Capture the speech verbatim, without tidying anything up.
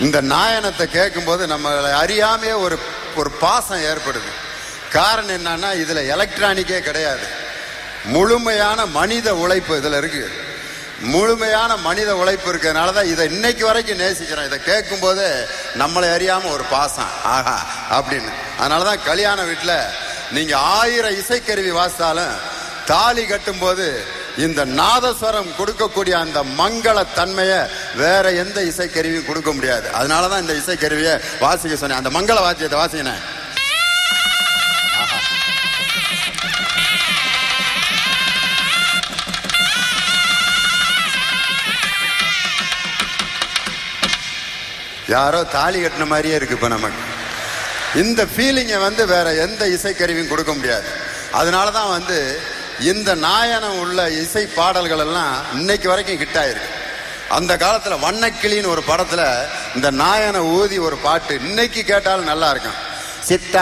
இந்த நாயனத்தை கேட்கும் போது நம்மளை அறியாமையே ஒரு ஒரு பாசம் ஏற்படுது. காரணம் என்னன்னா, இதுல எலக்ட்ரானிக்கே கிடையாது, முழுமையான மனித உழைப்பு இதுல இருக்கு. முழுமையான மனித உழைப்பு இருக்கிறதுனாலதான் இதை இன்னைக்கு வரைக்கும் நேசிக்கிறோம். இதை கேட்கும் போது நம்மளை அறியாம ஒரு பாசம், ஆஹா அப்படின்னு. அதனாலதான் கல்யாண வீட்டுல நீங்க ஆயிரம் இசைக்கருவி வாசித்தாலும் தாலி கட்டும் போது இந்த நாதஸ்வரம் கொடுக்கக்கூடிய அந்த மங்கள தன்மையை வேற எந்த இசைக்கருவியும் கொடுக்க முடியாது. அதனாலதான் இந்த இசைக்கருவியை வாசிக்க சொன்னேன். அந்த மங்கள வாத்தியத்தை வாசிக்கினேன். யாரோ தாலி கட்டின மாதிரியே இருக்கு இப்ப நமக்கு. இந்த ஃபீலிங்கை வந்து வேற எந்த இசைக்கருவியும் கொடுக்க முடியாது. அதனாலதான் வந்து இந்த நாயனம் உள்ள இசை பாடல்கள் எல்லாம் இன்னைக்கு வரைக்கும் ஹிட் ஆயிருக்கு. அந்த காலத்துல வண்ணக்கிளின்னு ஒரு படத்துல இந்த நாயன ஊதி ஒரு பாட்டு இன்னைக்கு கேட்டாலும் நல்லா இருக்கும். சித்த